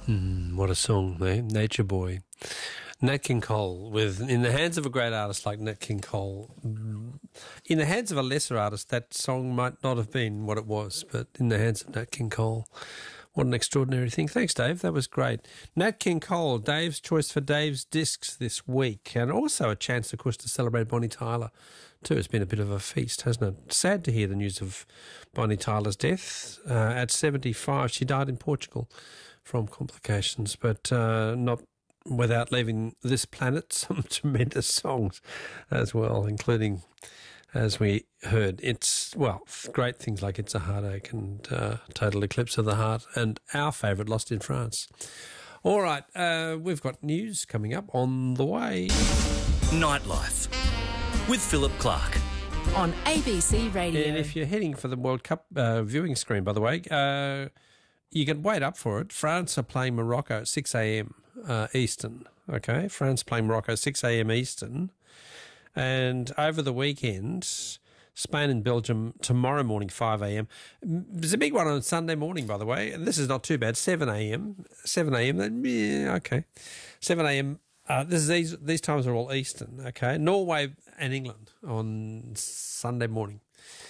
What a song, eh? Nature Boy. Nat King Cole, in the hands of a great artist like Nat King Cole, in the hands of a lesser artist, that song might not have been what it was, but in the hands of Nat King Cole, what an extraordinary thing. Thanks, Dave. That was great. Nat King Cole, Dave's choice for Dave's Discs this week, and also a chance, of course, to celebrate Bonnie Tyler too. It's been a bit of a feast, hasn't it? Sad to hear the news of Bonnie Tyler's death. At 75, she died in Portugal from complications, but not without leaving this planet some tremendous songs as well, including, as we heard, great things like It's a Heartache and Total Eclipse of the Heart, and our favourite, Lost in France. All right, we've got news coming up on the way. Nightlife with Philip Clark on ABC Radio. And if you're heading for the World Cup viewing screen, by the way, you can wait up for it. France are playing Morocco at 6 a.m. Eastern. Okay, France playing Morocco 6 a.m. Eastern. And over the weekend, Spain and Belgium tomorrow morning, 5 a.m. There's a big one on Sunday morning, by the way, and this is not too bad, 7 a.m. 7 a.m. Yeah, okay. 7 a.m. These times are all Eastern, okay? Norway and England on Sunday morning.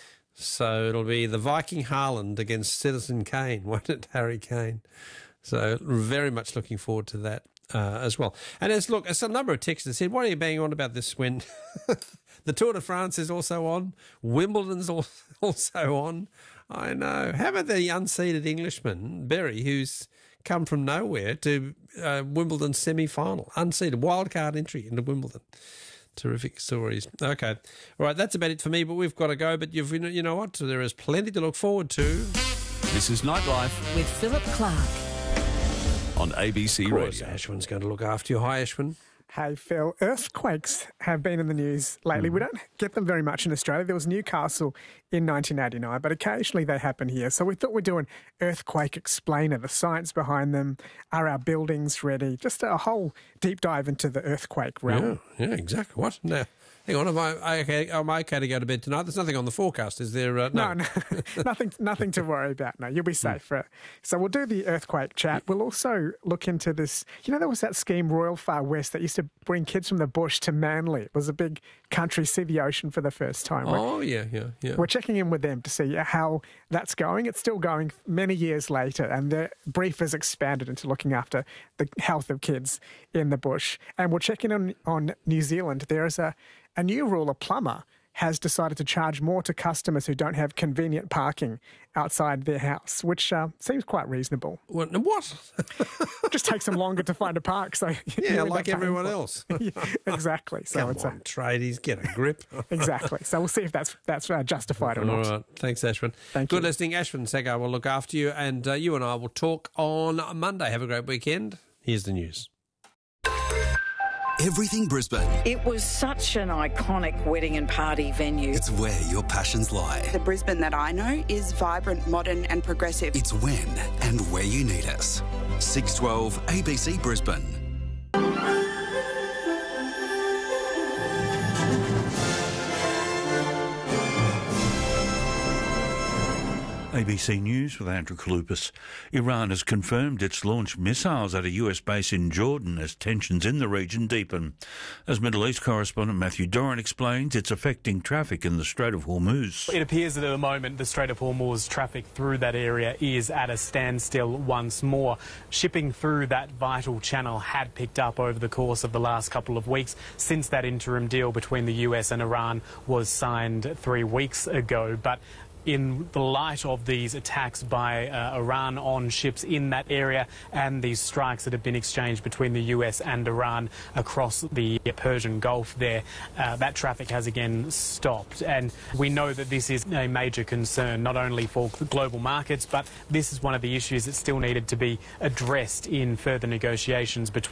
So it'll be the Viking Haaland against Citizen Kane, won't it, Harry Kane? So very much looking forward to that as well. And as a number of texters said, what are you banging on about this when the Tour de France is also on, Wimbledon's also on? I know. How about the unseeded Englishman, Berry, who's come from nowhere to Wimbledon semi-final, unseeded, wildcard entry into Wimbledon. Terrific stories. Okay. All right, that's about it for me, but we've got to go. But you know what? There is plenty to look forward to. This is Nightlife with Philip Clark on ABC Radio. Ashwin's going to look after you. Hi, Ashwin. Hey, Phil. Earthquakes have been in the news lately. We don't get them very much in Australia. There was Newcastle in 1989, but occasionally they happen here. So we thought we'd do an Earthquake Explainer, the science behind them. Are our buildings ready? Just a whole deep dive into the earthquake realm. Yeah, exactly. What? Now, hang on. Am I okay to go to bed tonight? There's nothing on the forecast, is there? No, nothing to worry about. No, you'll be safe. So we'll do the earthquake chat. We'll also look into this. You know, there was that scheme, Royal Far West, that used to bring kids from the bush to Manly. It was a big country, see the ocean for the first time. Yeah. We're checking in with them to see how that's going. It's still going many years later, and the brief has expanded into looking after the health of kids in the bush. And we'll check in on New Zealand. There is a new rule. A plumber has decided to charge more to customers who don't have convenient parking outside their house, which seems quite reasonable. What? It just takes them longer to find a park. So yeah, like everyone else. Yeah, exactly. So Come on, tradies, get a grip. Exactly. So we'll see if that's justified or not. All right. Thanks, Ashwin. Thank you. Good listening. Ashwin Segar will look after you, and you and I will talk on Monday. Have a great weekend. Here's the news. Everything Brisbane. It was such an iconic wedding and party venue. It's where your passions lie. The Brisbane that I know is vibrant, modern and progressive. It's when and where you need us. 612 ABC Brisbane. ABC News with Andrew Kalupas. Iran has confirmed it's launched missiles at a US base in Jordan as tensions in the region deepen. As Middle East correspondent Matthew Doran explains, it's affecting traffic in the Strait of Hormuz. It appears that at the moment the Strait of Hormuz traffic through that area is at a standstill once more. Shipping through that vital channel had picked up over the course of the last couple of weeks since that interim deal between the US and Iran was signed 3 weeks ago. But in the light of these attacks by Iran on ships in that area and these strikes that have been exchanged between the US and Iran across the Persian Gulf there, that traffic has again stopped. And we know that this is a major concern, not only for global markets, but this is one of the issues that still needed to be addressed in further negotiations between